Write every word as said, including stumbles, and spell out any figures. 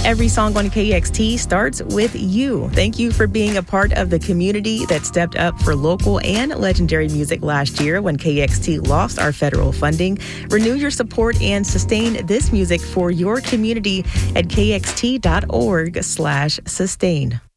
Every song on K X T starts with you. Thank you for being a part of the community that stepped up for local and legendary music last year when K X T lost our federal funding. Renew your support and sustain this music for your community at kxt.org slash sustain.